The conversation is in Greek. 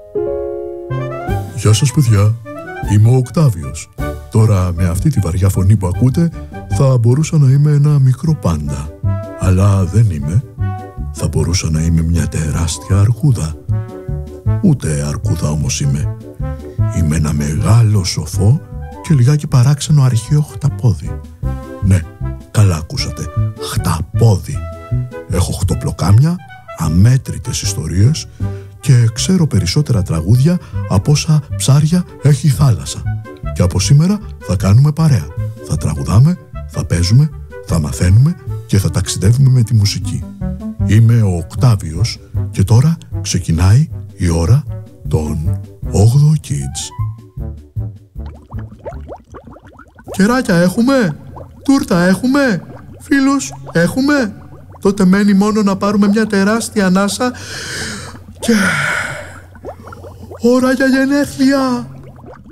Γεια σας παιδιά, είμαι ο Οκτάβιος. Τώρα με αυτή τη βαριά φωνή που ακούτε θα μπορούσα να είμαι ένα μικρό πάντα. Αλλά δεν είμαι. Θα μπορούσα να είμαι μια τεράστια αρκούδα. Ούτε αρκούδα όμως είμαι. Είμαι ένα μεγάλο σοφό και λιγάκι παράξενο αρχαίο χταπόδι. Ναι, καλά ακούσατε, χταπόδι. Έχω 8 πλοκάμια, αμέτρητες ιστορίες και ξέρω περισσότερα τραγούδια από όσα ψάρια έχει η θάλασσα. Και από σήμερα θα κάνουμε παρέα. Θα τραγουδάμε, θα παίζουμε, θα μαθαίνουμε και θα ταξιδεύουμε με τη μουσική. Είμαι ο Οκτάβιος και τώρα ξεκινάει η ώρα των 8 Kids. Κεράκια έχουμε? Τούρτα έχουμε? Φίλους έχουμε? Τότε μένει μόνο να πάρουμε μια τεράστια ανάσα και... ώρα για γενέθλια!